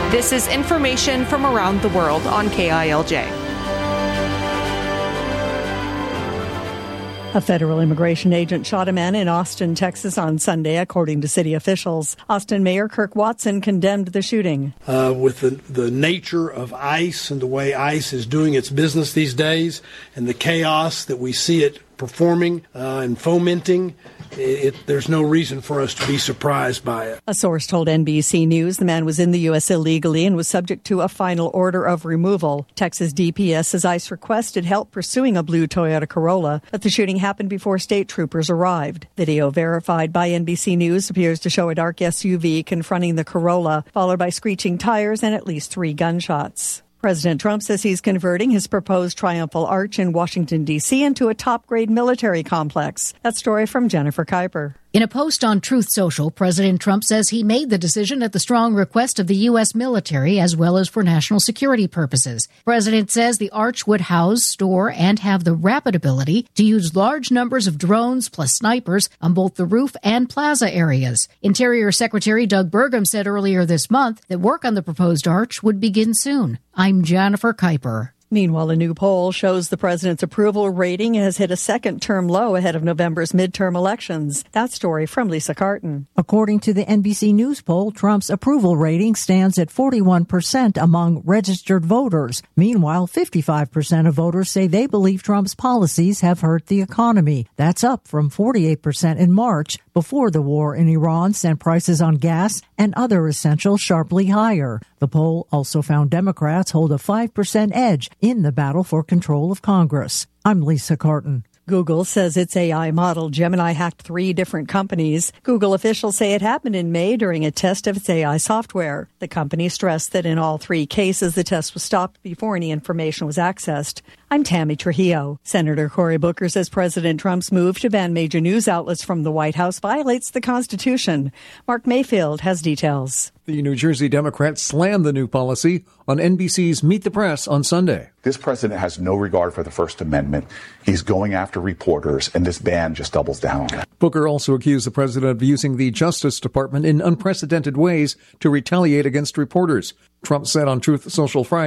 This is information from around the world on KILJ. A federal immigration agent shot a man in Austin, Texas on Sunday, according to city officials. Austin Mayor Kirk Watson condemned the shooting. With the nature of ICE and the way ICE is doing its business these days and the chaos that we see it performing and fomenting, there's no reason for us to be surprised by it. A source told NBC News the man was in the U.S. illegally and was subject to a final order of removal. Texas DPS says ICE requested help pursuing a blue Toyota Corolla, but the shooting happened before state troopers arrived. Video verified by NBC News appears to show a dark SUV confronting the Corolla, followed by screeching tires and at least 3 gunshots. President Trump says he's converting his proposed Triumphal Arch in Washington, D.C. into a top-grade military complex. That story from Jennifer Kuiper. In a post on Truth Social, President Trump says he made the decision at the strong request of the U.S. military as well as for national security purposes. President says the arch would house, store, and have the rapid ability to use large numbers of drones plus snipers on both the roof and plaza areas. Interior Secretary Doug Burgum said earlier this month that work on the proposed arch would begin soon. I'm Jennifer Kuiper. Meanwhile, a new poll shows the president's approval rating has hit a second-term low ahead of November's midterm elections. That story from Lisa Carton. According to the NBC News poll, Trump's approval rating stands at 41% among registered voters. Meanwhile, 55% of voters say they believe Trump's policies have hurt the economy. That's up from 48% in March, before the war in Iran sent prices on gas and other essentials sharply higher. The poll also found Democrats hold a 5% edge in the battle for control of Congress. I'm Lisa Carton. Google says its AI model Gemini hacked 3 different companies. Google officials say it happened in May during a test of its AI software. The company stressed that in all 3 cases, the test was stopped before any information was accessed. I'm Tammy Trujillo. Senator Cory Booker says President Trump's move to ban major news outlets from the White House violates the Constitution. Mark Mayfield has details. The New Jersey Democrats slammed the new policy on NBC's Meet the Press on Sunday. This president has no regard for the First Amendment. He's going after reporters, and this ban just doubles down on that. Booker also accused the president of using the Justice Department in unprecedented ways to retaliate against reporters. Trump said on Truth Social Friday